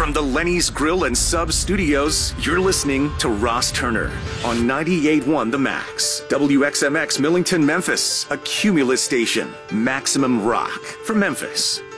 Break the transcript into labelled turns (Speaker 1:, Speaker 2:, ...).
Speaker 1: From the Lenny's Grill and Sub Studios, you're listening to Ross Turner on 98.1 The Max. WXMX Millington, Memphis, a Cumulus station. Maximum rock for Memphis.